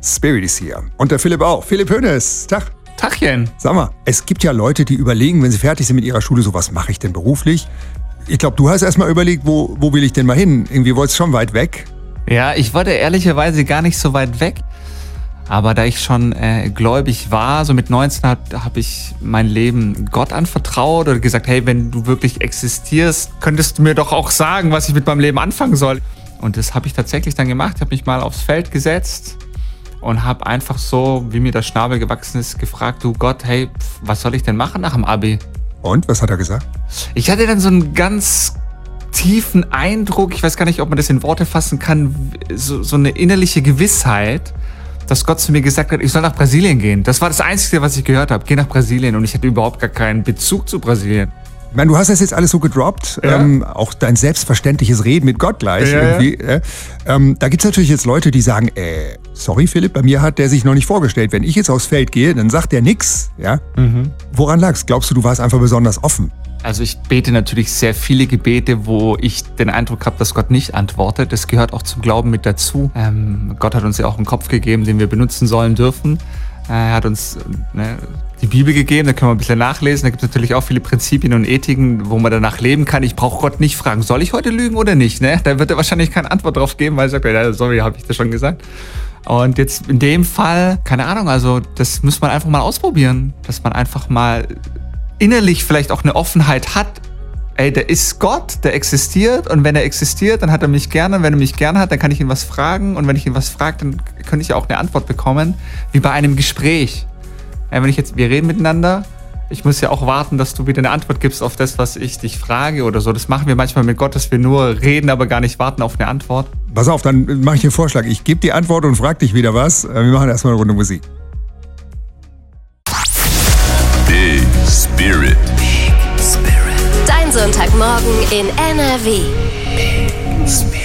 Spirit ist hier. Und der Philipp auch. Philipp Hönes, Tag. Tachchen. Sag mal, es gibt ja Leute, die überlegen, wenn sie fertig sind mit ihrer Schule, so was mache ich denn beruflich? Ich glaube, du hast erst mal überlegt, wo will ich denn mal hin? Irgendwie wolltest du schon weit weg? Ja, ich wollte ehrlicherweise gar nicht so weit weg. Aber da ich schon gläubig war, so mit 19 habe ich mein Leben Gott anvertraut oder gesagt, hey, wenn du wirklich existierst, könntest du mir doch auch sagen, was ich mit meinem Leben anfangen soll. Und das habe ich tatsächlich dann gemacht. Ich habe mich mal aufs Feld gesetzt und habe einfach so, wie mir der Schnabel gewachsen ist, gefragt, du Gott, hey, was soll ich denn machen nach dem Abi? Und, was hat er gesagt? Ich hatte dann so einen ganz tiefen Eindruck, ich weiß gar nicht, ob man das in Worte fassen kann, so eine innerliche Gewissheit, dass Gott zu mir gesagt hat, ich soll nach Brasilien gehen. Das war das Einzige, was ich gehört habe. Geh nach Brasilien. Und ich hatte überhaupt gar keinen Bezug zu Brasilien. Ich meine, du hast das jetzt alles so gedroppt, Ja. auch dein selbstverständliches Reden mit Gott gleich. Ja, irgendwie. Da gibt's natürlich jetzt Leute, die sagen, sorry Philipp, bei mir hat der sich noch nicht vorgestellt. Wenn ich jetzt aufs Feld gehe, dann sagt der nix. Ja? Woran lag's? Glaubst du warst einfach besonders offen? Also ich bete natürlich sehr viele Gebete, wo ich den Eindruck habe, dass Gott nicht antwortet. Das gehört auch zum Glauben mit dazu. Gott hat uns ja auch einen Kopf gegeben, den wir benutzen sollen dürfen. Er hat uns die Bibel gegeben, da können wir ein bisschen nachlesen. Da gibt es natürlich auch viele Prinzipien und Ethiken, wo man danach leben kann. Ich brauche Gott nicht fragen, soll ich heute lügen oder nicht? Ne? Da wird er wahrscheinlich keine Antwort drauf geben, weil er sagt, ja, sorry, habe ich das schon gesagt. Und jetzt in dem Fall, keine Ahnung, also das muss man einfach mal ausprobieren. Dass man einfach mal innerlich vielleicht auch eine Offenheit hat. Ey, der ist Gott, der existiert und wenn er existiert, dann hat er mich gerne und wenn er mich gerne hat, dann kann ich ihn was fragen und wenn ich ihn was frage, dann könnte ich auch eine Antwort bekommen, wie bei einem Gespräch. Wir reden miteinander, ich muss ja auch warten, dass du wieder eine Antwort gibst auf das, was ich dich frage oder so. Das machen wir manchmal mit Gott, dass wir nur reden, aber gar nicht warten auf eine Antwort. Pass auf, dann mache ich dir einen Vorschlag. Ich gebe die Antwort und frag dich wieder was. Wir machen erstmal eine Runde Musik. Big Spirit. Dein Sonntagmorgen in NRW.